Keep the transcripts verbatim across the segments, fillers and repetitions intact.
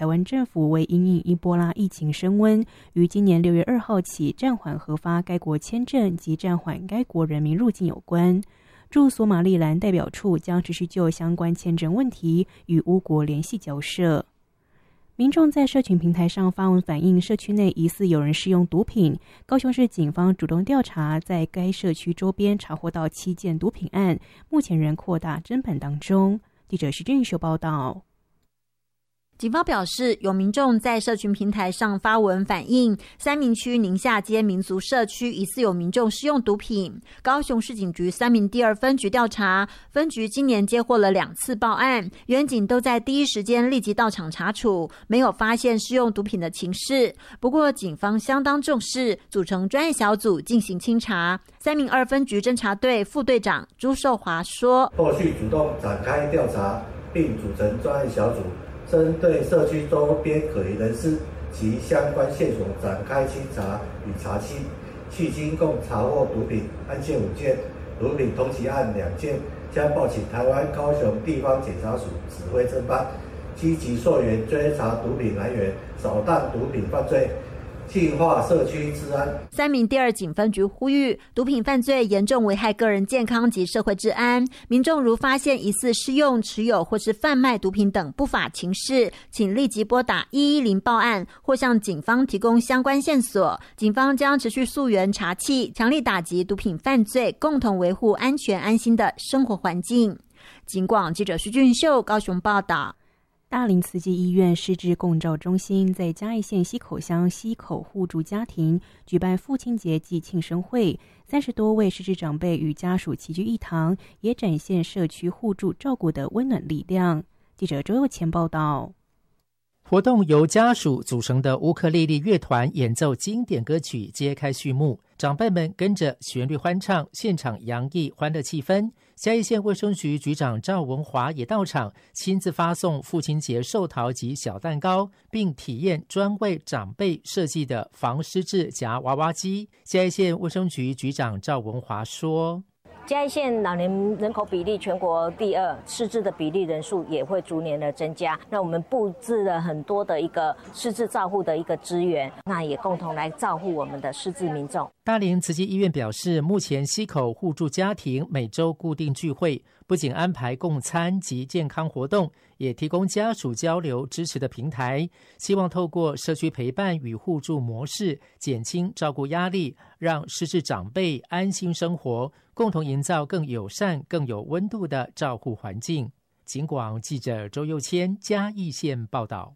台湾政府为因应伊波拉疫情升温，于今年六月二号起暂缓核发该国签证及暂缓该国人民入境有关。驻索马利兰代表处将持续就相关签证问题与乌国联系交涉。民众在社群平台上发文反映社区内疑似有人使用毒品，高雄市警方主动调查，在该社区周边查获到七件毒品案，目前仍扩大侦办当中。记者徐俊秀报道。 警方表示，有民众在社群平台上发文反映，三民区宁夏街民族社区疑似有民众使用毒品。高雄市警局三民第二分局调查，分局今年接获了两次报案，员警都在第一时间立即到场查处，没有发现使用毒品的情事。不过，警方相当重视，组成专业小组进行清查。三民二分局侦查队副队长朱寿华说：“ 后续主动展开调查，并组成专业小组。”针对社区周边可疑人士及相关线索展开清查与查缉，迄今共查获毒品案件五件，毒品通缉案两件，将报请台湾高雄地方检察署指挥侦办，积极溯源追查毒品来源，扫荡毒品犯罪，净化社区治安。 三民第二警分局呼吁，毒品犯罪严重危害个人健康及社会治安，民众如发现疑似施用、持有或是贩卖毒品等不法情事，请立即拨打一一零报案，或向警方提供相关线索。警方将持续溯源查缉，强力打击毒品犯罪，共同维护安全安心的生活环境。警广记者徐俊秀高雄报道。 大林慈济医院失智共照中心在嘉义县溪口乡溪口互助家庭举办父亲节暨庆生会，三十多位失智长辈与家属齐聚一堂，也展现社区互助照顾的温暖力量。记者周佑前报道。 活动由家属组成的乌克丽丽乐团演奏经典歌曲揭开序幕，长辈们跟着旋律欢唱，现场洋溢欢乐气氛。嘉义县卫生局局长赵文华也到场，亲自发送父亲节寿桃及小蛋糕，并体验专为长辈设计的防失智夹娃娃机。嘉义县卫生局局长赵文华说： 嘉义县老年人口比例全国第二，失智的比例人数也会逐年的增加。那我们布置了很多的一个失智照护的一个资源，那也共同来照护我们的失智民众。 大林慈济医院表示，目前溪口互助家庭每周固定聚会，不仅安排共餐及健康活动，也提供家属交流支持的平台，希望透过社区陪伴与互助模式，减轻照顾压力，让失智长辈安心生活，共同营造更友善、更有温度的照护环境。警广记者周佑谦嘉义县报道。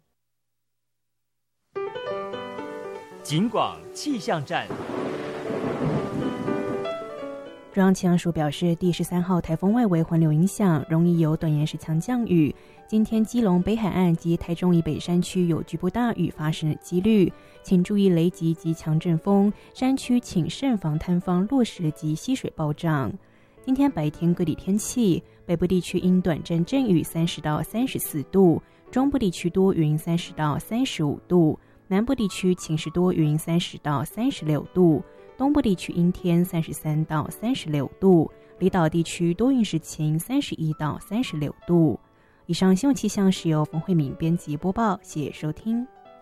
警广气象站。 中央气象署表示，第十三号台风外围环流影响，容易有短延时强降雨。今天基隆北海岸及台中以北山区有局部大雨发生的几率，请注意雷击及强阵风，山区请慎防坍方落石及溪水暴涨。今天白天各地天气，北部地区因短暂阵雨三十到三十四度，中部地区多云三十到三十五度，南部地区晴时多云三十到三十六度，东部地区阴天三十三到三十六度，离岛地区多云时晴三十一到三十六度。以上新闻气象是由冯慧敏编辑播报，谢谢收听。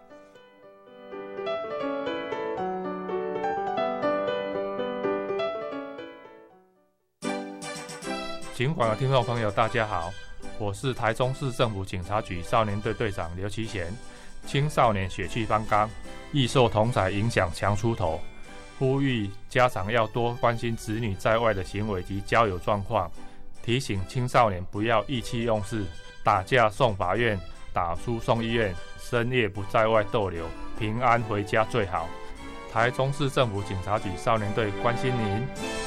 警广的听众朋友大家好，我是台中市政府警察局少年队队长刘其贤。青少年血气方刚，易受同侪影响强出头，呼吁家长要多关心子女在外的行为及交友状况，提醒青少年不要意气用事，打架送法院，打输送医院，深夜不在外逗留，平安回家最好。台中市政府警察局少年队关心您。